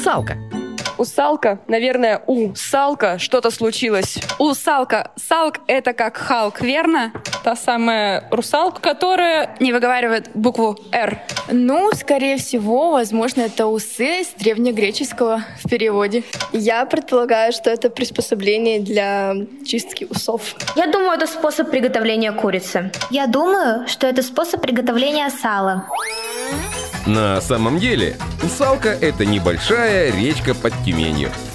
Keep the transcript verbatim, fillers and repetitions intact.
Русалка. Усалка, наверное, у салка что-то случилось. Усалка. Салк — это как Халк, верно? Та самая русалка, которая не выговаривает букву «Р». Ну, скорее всего, возможно, это усы с древнегреческого в переводе. Я предполагаю, что это приспособление для чистки усов. Я думаю, это способ приготовления курицы. Я думаю, что это способ приготовления сала. На самом деле, Усалка – это небольшая речка под Тюменью.